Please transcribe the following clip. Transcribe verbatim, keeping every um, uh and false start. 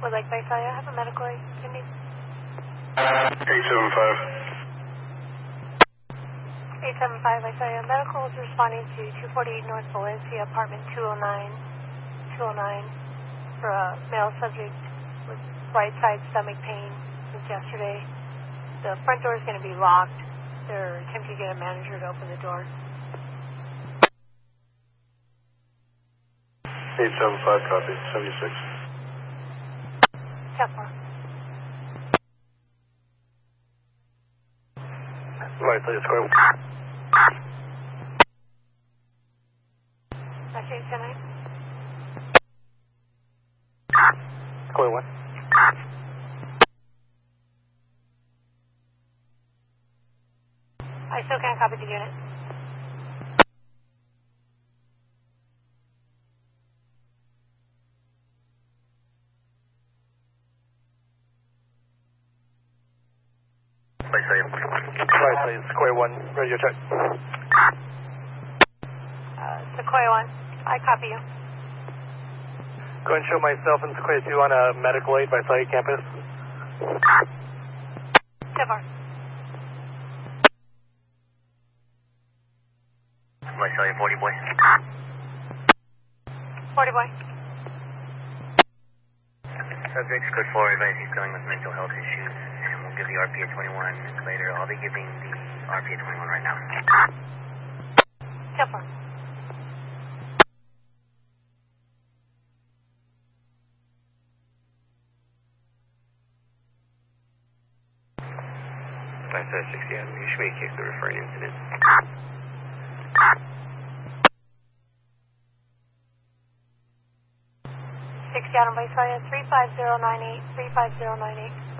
Would like Visalia have a medical aid? eight seven five. eight seven five, Visalia. Medical is responding to two forty-eight North Valencia, apartment two oh nine, two oh nine, for a male subject with right side stomach pain since yesterday. The front door is going to be locked. They're attempting to get a manager to open the door. eight seven five, copy, seventy-six. ten four. Right, please, square. That's eight ten nine. Square one. I still can't copy the unit. Right, please, square one, radio check. Uh, Sequoia one, I copy you. Go and show myself and Sequoia two on a medical aid by Visalia campus. ten four. Visalia forty boy. forty boy. Subject's code four, advise he's dealing with mental health issues, and we'll give the R P A twenty-one later. I'll be giving the R P A twenty-one right now. ten four. Visalia sixty Avenue, you should make a case to refer an incident. sixty out on Visalia, three five zero nine eight, three five zero nine eight.